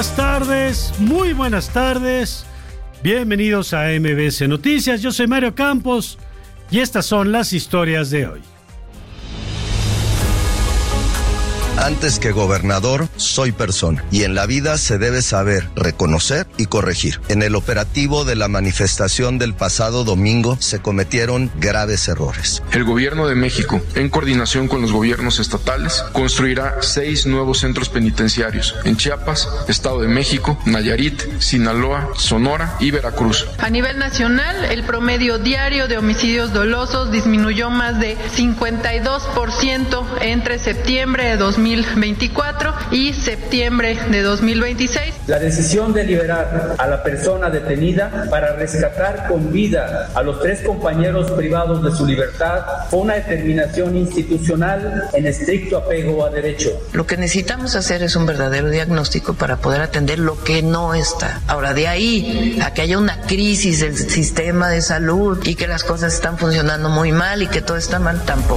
buenas tardes, muy buenas tardes. Bienvenidos a MBS Noticias. Yo soy Mario Campos y estas son las historias de hoy. Antes que gobernador, soy persona, y en la vida se debe saber reconocer y corregir. En el operativo de la manifestación del pasado domingo se cometieron graves errores. El gobierno de México, en coordinación con los gobiernos estatales, construirá 6 nuevos centros penitenciarios en Chiapas, Estado de México, Nayarit, Sinaloa, Sonora y Veracruz. A nivel nacional, el promedio diario de homicidios dolosos disminuyó más de 52% entre septiembre de 2024 y septiembre de 2026. La decisión de liberar a la persona detenida para rescatar con vida a los 3 compañeros privados de su libertad fue una determinación institucional en estricto apego a derecho. Lo que necesitamos hacer es un verdadero diagnóstico para poder atender lo que no está. Ahora, de ahí a que haya una crisis del sistema de salud y que las cosas están funcionando muy mal y que todo está mal, tampoco.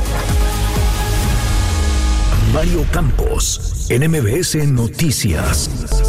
Mario Campos, en MBS Noticias.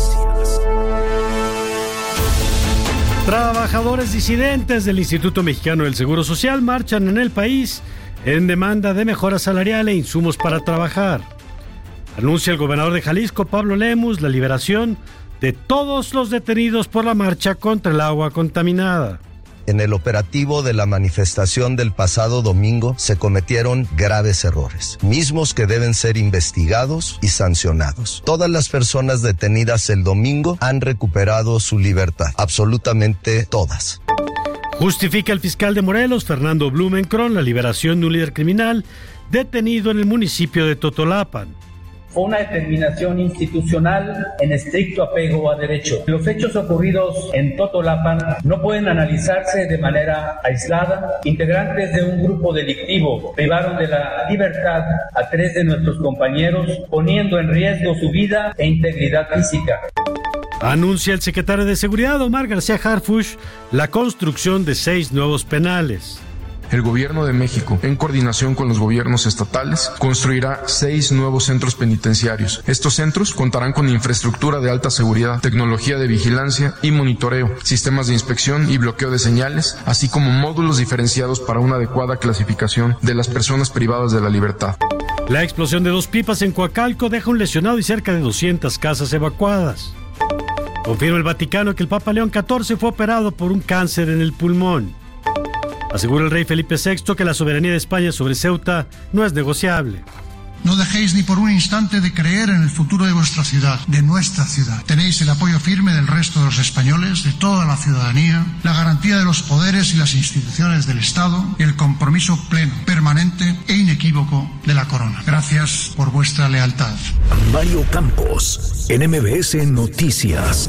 Trabajadores disidentes del Instituto Mexicano del Seguro Social marchan en el país en demanda de mejora salarial e insumos para trabajar. Anuncia el gobernador de Jalisco, Pablo Lemus, la liberación de todos los detenidos por la marcha contra el agua contaminada. En el operativo de la manifestación del pasado domingo se cometieron graves errores, mismos que deben ser investigados y sancionados. Todas las personas detenidas el domingo han recuperado su libertad, absolutamente todas. Justifica el fiscal de Morelos, Fernando Blumenkron, la liberación de un líder criminal detenido en el municipio de Totolapan. Fue una determinación institucional en estricto apego a derecho. Los hechos ocurridos en Totolapan no pueden analizarse de manera aislada. Integrantes de un grupo delictivo privaron de la libertad a 3 de nuestros compañeros, poniendo en riesgo su vida e integridad física. Anuncia el secretario de Seguridad, Omar García Harfuch, la construcción de 6 nuevos penales. El gobierno de México, en coordinación con los gobiernos estatales, construirá 6 nuevos centros penitenciarios. Estos centros contarán con infraestructura de alta seguridad, tecnología de vigilancia y monitoreo, sistemas de inspección y bloqueo de señales, así como módulos diferenciados para una adecuada clasificación de las personas privadas de la libertad. La explosión de 2 pipas en Coacalco deja un lesionado y cerca de 200 casas evacuadas. Confirma el Vaticano que el Papa León XIV fue operado por un cáncer en el pulmón. Asegura el rey Felipe VI que la soberanía de España sobre Ceuta no es negociable. No dejéis ni por un instante de creer en el futuro de vuestra ciudad, de nuestra ciudad. Tenéis el apoyo firme del resto de los españoles, de toda la ciudadanía, la garantía de los poderes y las instituciones del Estado y el compromiso pleno, permanente e inequívoco de la corona. Gracias por vuestra lealtad. Mario Campos, en MBS Noticias.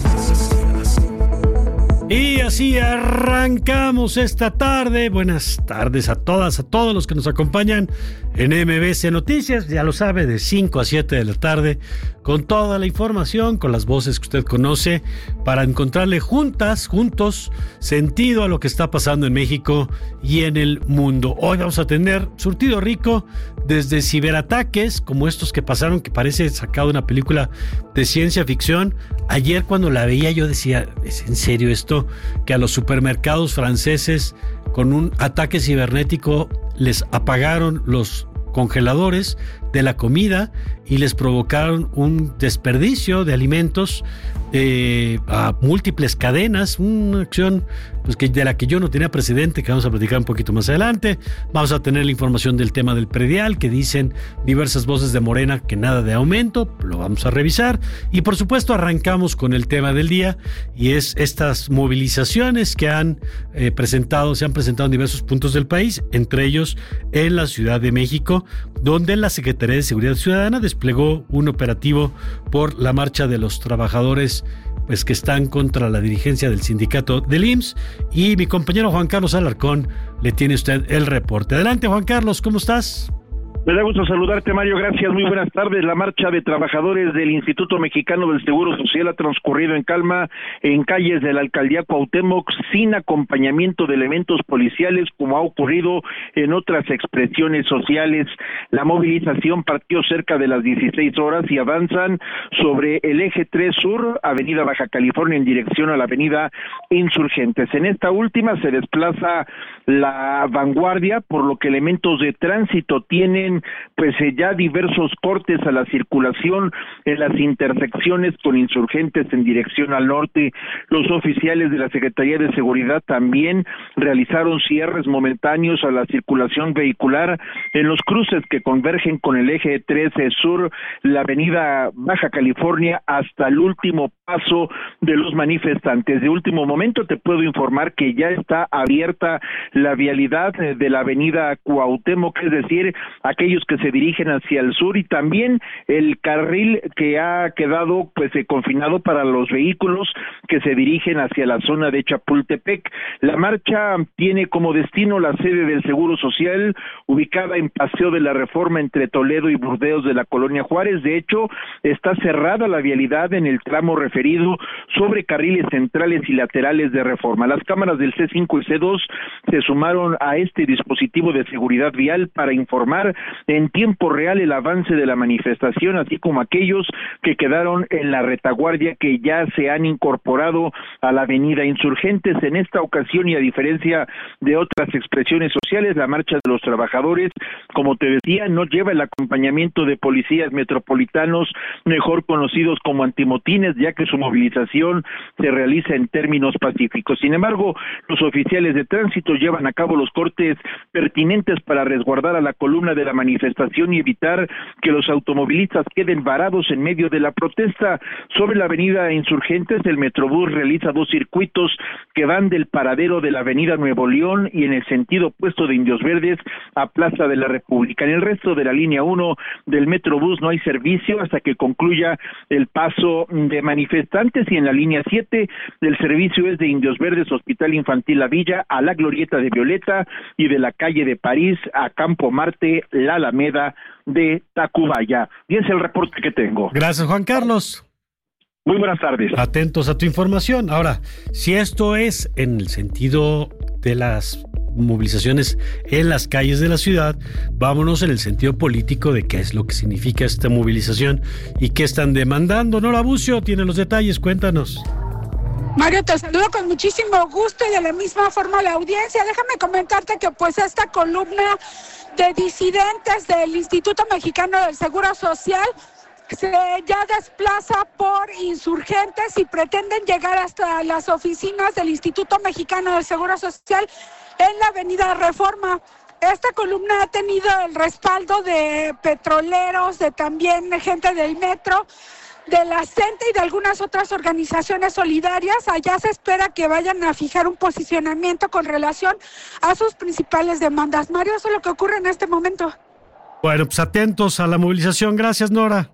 Y así arrancamos esta tarde. Buenas tardes a todas, a todos los que nos acompañan en MBS Noticias. Ya lo sabe, de 5 a 7 de la tarde, con toda la información, con las voces que usted conoce, para encontrarle juntos, sentido a lo que está pasando en México y en el mundo. Hoy vamos a tener surtido rico, desde ciberataques, como estos que pasaron, que parece sacado de una película de ciencia ficción. Ayer cuando la veía yo decía, ¿es en serio esto? Que a los supermercados franceses con un ataque cibernético les apagaron los congeladores de la comida y les provocaron un desperdicio de alimentos a múltiples cadenas, una acción pues de la que yo no tenía precedente, que vamos a platicar un poquito más adelante. Vamos a tener la información del tema del predial, que dicen diversas voces de Morena que nada de aumento, lo vamos a revisar. Y por supuesto arrancamos con el tema del día, y es estas movilizaciones que se han presentado en diversos puntos del país, entre ellos en la Ciudad de México, donde la Secretaría de Seguridad Ciudadana desplegó un operativo por la marcha de los trabajadores pues que están contra la dirigencia del sindicato del IMSS, y mi compañero Juan Carlos Alarcón le tiene usted el reporte. Adelante, Juan Carlos, ¿cómo estás? Me da gusto saludarte, Mario, gracias, muy buenas tardes. La marcha de trabajadores del Instituto Mexicano del Seguro Social ha transcurrido en calma en calles de la Alcaldía Cuauhtémoc, sin acompañamiento de elementos policiales, como ha ocurrido en otras expresiones sociales. La movilización partió cerca de las 16 horas y avanzan sobre el eje 3 Sur, Avenida Baja California, en dirección a la Avenida Insurgentes. En esta última se desplaza la vanguardia, por lo que elementos de tránsito tienen ya diversos cortes a la circulación en las intersecciones con Insurgentes en dirección al norte. Los oficiales de la Secretaría de Seguridad también realizaron cierres momentáneos a la circulación vehicular en los cruces que convergen con el eje 13 Sur, la Avenida Baja California, hasta el último paso de los manifestantes. De último momento te puedo informar que ya está abierta la vialidad de la Avenida Cuauhtémoc, es decir, aquellos que se dirigen hacia el sur, y también el carril que ha quedado confinado para los vehículos que se dirigen hacia la zona de Chapultepec. La marcha tiene como destino la sede del Seguro Social, ubicada en Paseo de la Reforma entre Toledo y Burdeos de la Colonia Juárez. De hecho, está cerrada la vialidad en el tramo referido sobre carriles centrales y laterales de Reforma. Las cámaras del C5 y C2 se sumaron a este dispositivo de seguridad vial para informar en tiempo real el avance de la manifestación, así como aquellos que quedaron en la retaguardia, que ya se han incorporado a la Avenida Insurgentes. En esta ocasión, y a diferencia de otras expresiones sociales, la marcha de los trabajadores, como te decía, no lleva el acompañamiento de policías metropolitanos, mejor conocidos como antimotines, ya que su movilización se realiza en términos pacíficos. Sin embargo, los oficiales de tránsito llevan a cabo los cortes pertinentes para resguardar a la columna de la manifestación y evitar que los automovilistas queden varados en medio de la protesta. Sobre la Avenida Insurgentes, el Metrobús realiza 2 circuitos que van del paradero de la Avenida Nuevo León y en el sentido opuesto de Indios Verdes a Plaza de la República. En el resto de la línea 1 del Metrobús no hay servicio hasta que concluya el paso de manifestantes, y en la línea 7 el servicio es de Indios Verdes, Hospital Infantil La Villa, a la Glorieta de Violeta, y de la calle de París a Campo Marte, la Alameda de Tacubaya. Y es el reporte que tengo. Gracias, Juan Carlos. Muy buenas tardes. Atentos a tu información. Ahora, si esto es en el sentido de las movilizaciones en las calles de la ciudad, vámonos en el sentido político de qué es lo que significa esta movilización y qué están demandando. Nora Bucio tiene los detalles, cuéntanos. Mario, te saludo con muchísimo gusto y de la misma forma la audiencia. Déjame comentarte que esta columna de disidentes del Instituto Mexicano del Seguro Social se ya desplaza por Insurgentes y pretenden llegar hasta las oficinas del Instituto Mexicano del Seguro Social en la Avenida Reforma. Esta columna ha tenido el respaldo de petroleros, de también gente del metro, de la CENTE y de algunas otras organizaciones solidarias. Allá se espera que vayan a fijar un posicionamiento con relación a sus principales demandas. Mario, eso es lo que ocurre en este momento. Bueno, pues atentos a la movilización. Gracias, Nora.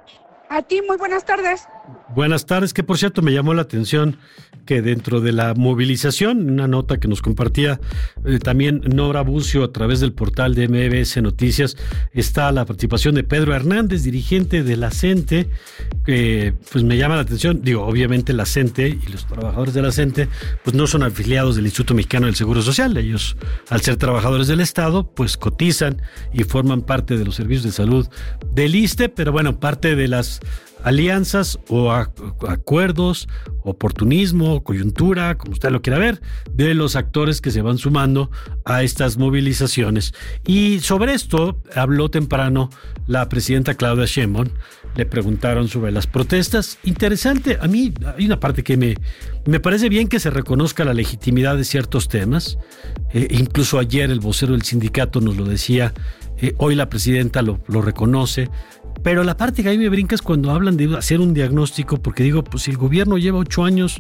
A ti, muy buenas tardes. Buenas tardes, que por cierto me llamó la atención que dentro de la movilización, una nota que nos compartía también Nora Bucio a través del portal de MBS Noticias, está la participación de Pedro Hernández, dirigente de la CENTE, que pues me llama la atención. Digo, obviamente la CENTE y los trabajadores de la CENTE pues no son afiliados del Instituto Mexicano del Seguro Social. Ellos, al ser trabajadores del Estado, pues cotizan y forman parte de los servicios de salud del ISSSTE, pero bueno, parte de las alianzas o acuerdos, oportunismo, coyuntura, como usted lo quiera ver, de los actores que se van sumando a estas movilizaciones. Y sobre esto habló temprano la presidenta Claudia Sheinbaum. Le preguntaron sobre las protestas. Interesante, a mí hay una parte que me parece bien, que se reconozca la legitimidad de ciertos temas. Incluso ayer el vocero del sindicato nos lo decía, hoy la presidenta lo reconoce. Pero la parte que a mí me brinca es cuando hablan de hacer un diagnóstico, porque digo, pues si el gobierno lleva 8 años,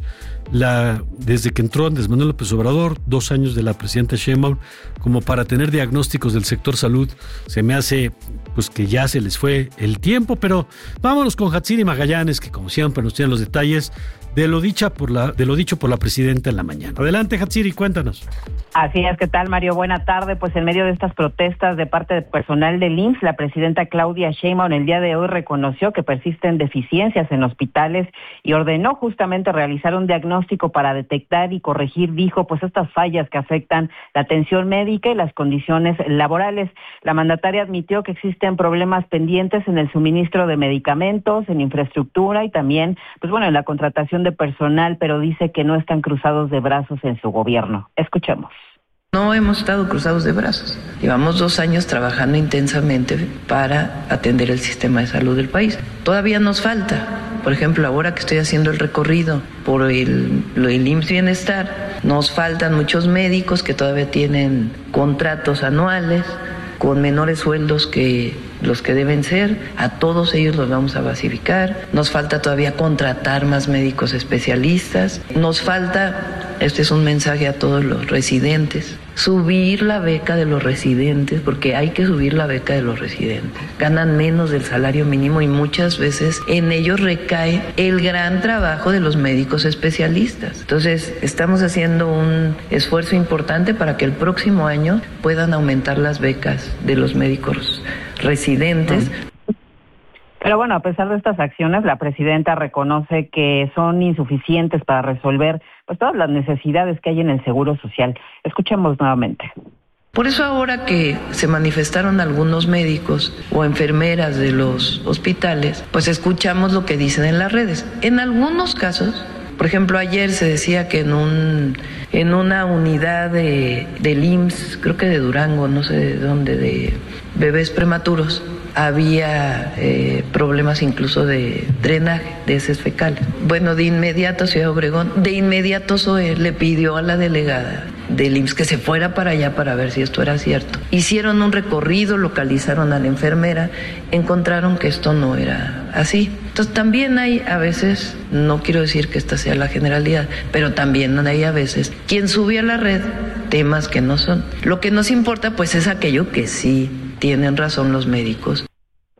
desde que entró Andrés Manuel López Obrador, 2 años de la presidenta Sheinbaum, como para tener diagnósticos del sector salud, se me hace pues que ya se les fue el tiempo. Pero vámonos con Hatsiri Magallanes, que como siempre nos tiene los detalles de lo dicho por la presidenta en la mañana. Adelante, Hatsiri, cuéntanos. Así es, ¿qué tal, Mario? Buena tarde. Pues en medio de estas protestas de parte del personal del IMSS, la presidenta Claudia Sheinbaum el día de hoy reconoció que persisten deficiencias en hospitales y ordenó justamente realizar un diagnóstico para detectar y corregir, dijo, pues estas fallas que afectan la atención médica y las condiciones laborales. La mandataria admitió que existen problemas pendientes en el suministro de medicamentos, en infraestructura y también, pues bueno, en la contratación de personal, pero dice que no están cruzados de brazos en su gobierno. Escuchemos. No hemos estado cruzados de brazos. Llevamos 2 años trabajando intensamente para atender el sistema de salud del país. Todavía nos falta. Por ejemplo, ahora que estoy haciendo el recorrido por el IMSS Bienestar, nos faltan muchos médicos que todavía tienen contratos anuales con menores sueldos que los que deben ser. A todos ellos los vamos a basificar. Nos falta todavía contratar más médicos especialistas. Nos falta, este es un mensaje a todos los residentes, subir la beca de los residentes, porque hay que subir la beca de los residentes. Ganan menos del salario mínimo y muchas veces en ellos recae el gran trabajo de los médicos especialistas. Entonces, estamos haciendo un esfuerzo importante para que el próximo año puedan aumentar las becas de los médicos residentes. Pero bueno, a pesar de estas acciones, la presidenta reconoce que son insuficientes para resolver pues todas las necesidades que hay en el Seguro Social. Escuchemos nuevamente. Por eso ahora que se manifestaron algunos médicos o enfermeras de los hospitales, pues escuchamos lo que dicen en las redes. En algunos casos, por ejemplo, ayer se decía que en una unidad del IMSS, creo que de Durango, no sé de dónde, de bebés prematuros, había problemas incluso de drenaje de heces fecales. Bueno, de inmediato Ciudad Obregón, de inmediato SOE le pidió a la delegada del IMSS que se fuera para allá para ver si esto era cierto. Hicieron un recorrido, localizaron a la enfermera, encontraron que esto no era así. Entonces también hay a veces, no quiero decir que esta sea la generalidad, pero también hay a veces quien sube a la red temas que no son. Lo que nos importa pues es aquello que sí tienen razón los médicos.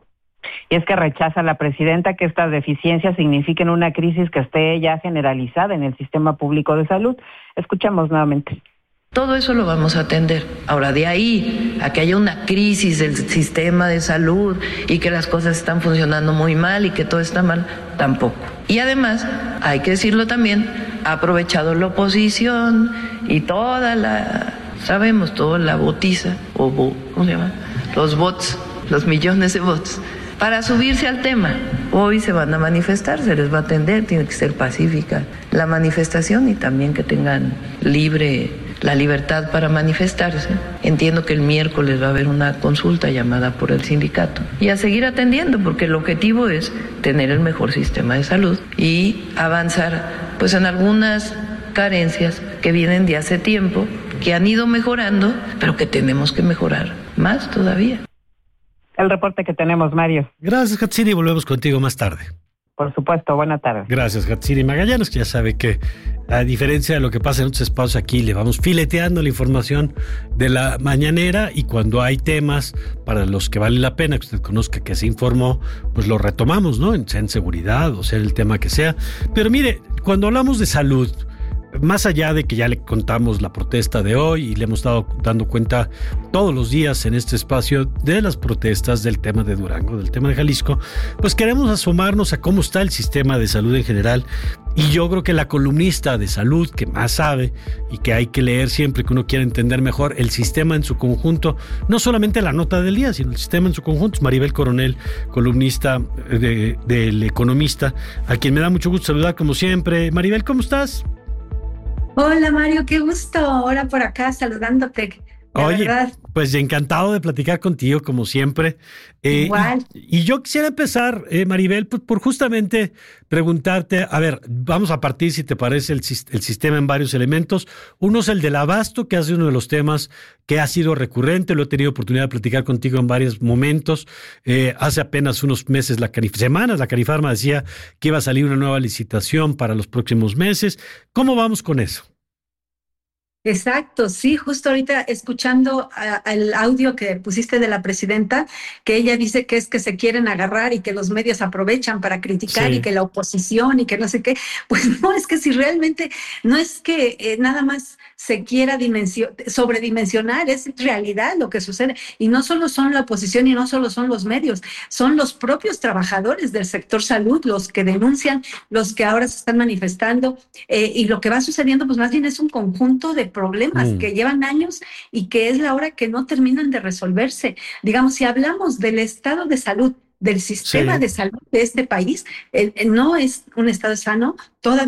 Y es que rechaza la presidenta que estas deficiencias signifiquen una crisis que esté ya generalizada en el sistema público de salud. Escuchamos nuevamente. Todo eso lo vamos a atender. Ahora, de ahí a que haya una crisis del sistema de salud y que las cosas están funcionando muy mal y que todo está mal, tampoco. Y además, hay que decirlo también, ha aprovechado la oposición y toda la botiza, ¿cómo se llama? Los bots, los millones de bots, para subirse al tema. Hoy se van a manifestar, se les va a atender, tiene que ser pacífica la manifestación y también que tengan la libertad para manifestarse. Entiendo que el miércoles va a haber una consulta llamada por el sindicato y a seguir atendiendo, porque el objetivo es tener el mejor sistema de salud y avanzar pues en algunas carencias que vienen de hace tiempo, que han ido mejorando, pero que tenemos que mejorar más todavía. El reporte que tenemos, Mario. Gracias, Hatsiri. Volvemos contigo más tarde. Por supuesto, buena tarde. Gracias, Hatsiri Magallanes, que ya sabe que, a diferencia de lo que pasa en otros espacios, aquí le vamos fileteando la información de la mañanera y cuando hay temas para los que vale la pena que usted conozca que se informó, pues lo retomamos, ¿no? Sea en seguridad o sea el tema que sea. Pero mire, cuando hablamos de salud, más allá de que ya le contamos la protesta de hoy y le hemos estado dando cuenta todos los días en este espacio de las protestas del tema de Durango, del tema de Jalisco, pues queremos asomarnos a cómo está el sistema de salud en general. Y yo creo que la columnista de salud que más sabe y que hay que leer siempre que uno quiere entender mejor el sistema en su conjunto, no solamente la nota del día, sino el sistema en su conjunto, es Maribel Coronel, columnista del Economista, a quien me da mucho gusto saludar como siempre. Maribel, ¿cómo estás? Hola Mario, qué gusto ahora por acá saludándote. Oye, verdad. Pues encantado de platicar contigo como siempre. Igual. Y yo quisiera empezar, Maribel, por justamente preguntarte, a ver, vamos a partir, si te parece, el sistema en varios elementos. Uno es el del abasto, que ha sido uno de los temas que ha sido recurrente, lo he tenido oportunidad de platicar contigo en varios momentos. Hace apenas unos meses, semanas, la Carifarma decía que iba a salir una nueva licitación para los próximos meses. ¿Cómo vamos con eso? Exacto, sí, justo ahorita escuchando el audio que pusiste de la presidenta, que ella dice que es que se quieren agarrar y que los medios aprovechan para criticar y que la oposición y que no sé qué, pues no, es que si realmente no es que nada más se quiera sobredimensionar, es realidad lo que sucede. Y no solo son la oposición y no solo son los medios, son los propios trabajadores del sector salud los que denuncian, los que ahora se están manifestando, y lo que va sucediendo pues más bien es un conjunto de problemas que llevan años y que es la hora que no terminan de resolverse. Digamos, si hablamos del estado de salud, del sistema de salud de este país, no es un estado sano, todavía